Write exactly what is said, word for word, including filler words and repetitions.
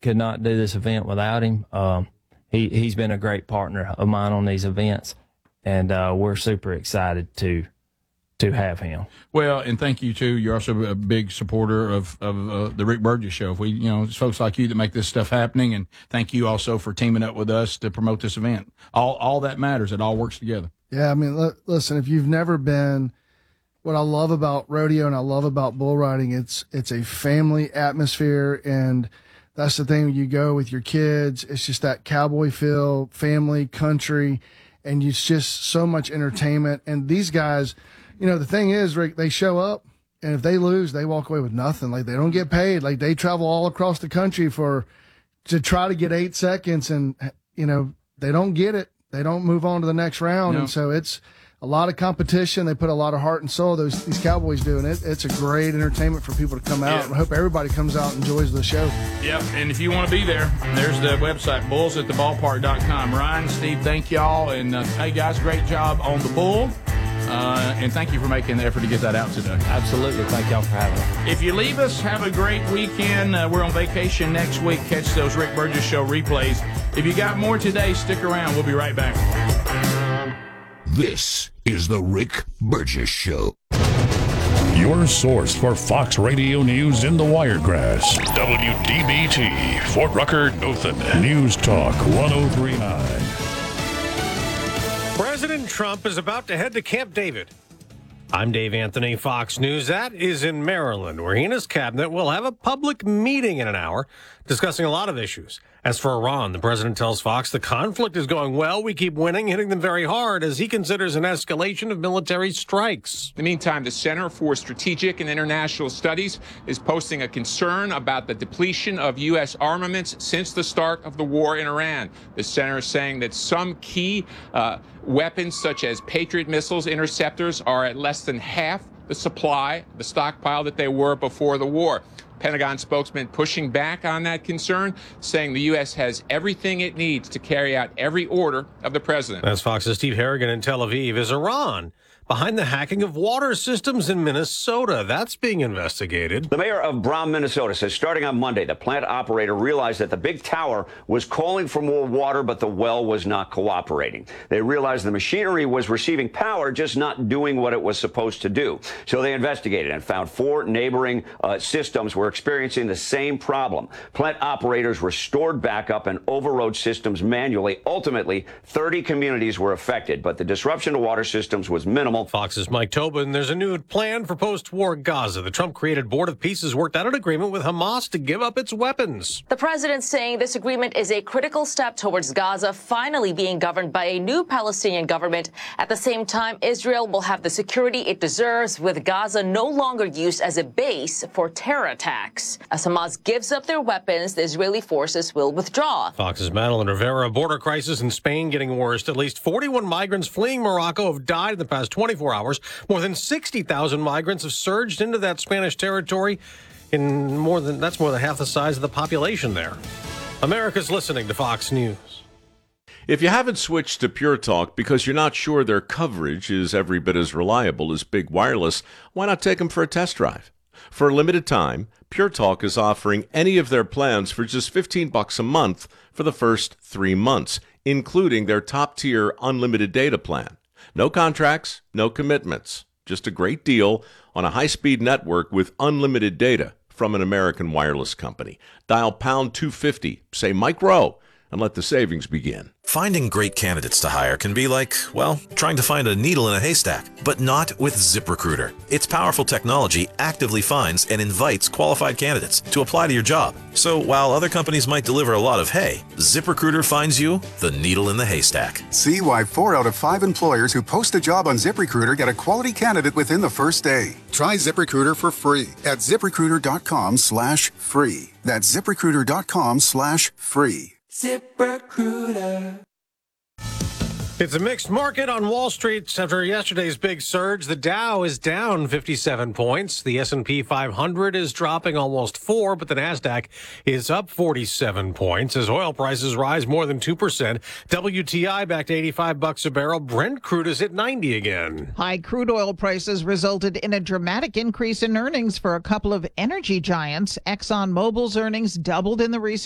could not do this event without him. Um, he, he's been a great partner of mine on these events, and uh, we're super excited to to have him. Well, and thank you, too. You're also a big supporter of, of uh, the Rick Burgess Show. If we, you know, it's folks like you that make this stuff happening, and thank you also for teaming up with us to promote this event. All all that matters. It all works together. Yeah, I mean, l- listen, if you've never been, what I love about rodeo and I love about bull riding, it's it's a family atmosphere, and that's the thing. When you go with your kids, it's just that cowboy feel, family, country, and it's just so much entertainment. And these guys, you know, the thing is, Rick, they show up, and if they lose, they walk away with nothing. Like, they don't get paid. Like, they travel all across the country for to try to get eight seconds, and, you know, they don't get it. They don't move on to the next round. No. And so it's a lot of competition. They put a lot of heart and soul, those these Cowboys do, and it, it's a great entertainment for people to come out. Yeah. I hope everybody comes out and enjoys the show. Yep, and if you want to be there, there's the website, bulls at the ballpark dot com. Ryan, Steve, thank y'all. And, uh, hey, guys, great job on the bull. Uh, and thank you for making the effort to get that out today. Absolutely. Thank y'all for having us. If you leave us, have a great weekend. Uh, we're on vacation next week. Catch those Rick Burgess Show replays. If you got more today, stick around. We'll be right back. This is the Rick Burgess Show. Your source for Fox Radio News in the Wiregrass. W D B T, Fort Rucker, Dothan. News Talk one oh three point nine. President Trump is about to head to Camp David. I'm Dave Anthony, Fox News. That is in Maryland, where he and his cabinet will have a public meeting in an hour discussing a lot of issues. As for Iran, the president tells Fox the conflict is going well. We keep winning, hitting them very hard as he considers an escalation of military strikes. In the meantime, the Center for Strategic and International Studies is posting a concern about the depletion of U S armaments since the start of the war in Iran. The center is saying that some key uh, weapons, such as Patriot missiles interceptors, are at less than half the supply, the stockpile that they were before the war. Pentagon spokesman pushing back on that concern, saying the U S has everything it needs to carry out every order of the president. That's Fox's Steve Harrigan in Tel Aviv. Is Iran behind the hacking of water systems in Minnesota? That's being investigated. The mayor of Brom, Minnesota says starting on Monday, the plant operator realized that the big tower was calling for more water, but the well was not cooperating. They realized the machinery was receiving power, just not doing what it was supposed to do. So they investigated and found four neighboring uh, systems were experiencing the same problem. Plant operators restored backup and overrode systems manually. Ultimately, thirty communities were affected, but the disruption to water systems was minimal. Fox's Mike Tobin. There's a new plan for post-war Gaza. The Trump-created Board of Peace has worked out an agreement with Hamas to give up its weapons. The president saying this agreement is a critical step towards Gaza finally being governed by a new Palestinian government. At the same time, Israel will have the security it deserves, with Gaza no longer used as a base for terror attacks. As Hamas gives up their weapons, the Israeli forces will withdraw. Fox's Madeline Rivera. Border crisis in Spain getting worse. At least forty-one migrants fleeing Morocco have died in the past twenty-four hours. More than sixty thousand migrants have surged into that Spanish territory. In more than that's more than half the size of the population there. America's listening to Fox News. If you haven't switched to Pure Talk because you're not sure their coverage is every bit as reliable as Big Wireless, why not take them for a test drive? For a limited time, Pure Talk is offering any of their plans for just fifteen bucks a month for the first three months, including their top-tier unlimited data plan. No contracts, no commitments. Just a great deal on a high-speed network with unlimited data from an American wireless company. Dial pound two fifty, say Mike Rowe, and let the savings begin. Finding great candidates to hire can be like, well, trying to find a needle in a haystack, but not with ZipRecruiter. Its powerful technology actively finds and invites qualified candidates to apply to your job. So while other companies might deliver a lot of hay, ZipRecruiter finds you the needle in the haystack. See why four out of five employers who post a job on ZipRecruiter get a quality candidate within the first day. Try ZipRecruiter for free at ZipRecruiter.com slash free. That's ZipRecruiter.com slash free. ZipRecruiter. It's a mixed market on Wall Street after yesterday's big surge. The Dow is down fifty-seven points. The S and P five hundred is dropping almost four, but the Nasdaq is up forty-seven points as oil prices rise more than two percent. W T I back to eighty-five bucks a barrel. Brent crude is at ninety again. High crude oil prices resulted in a dramatic increase in earnings for a couple of energy giants. ExxonMobil's earnings doubled in the recent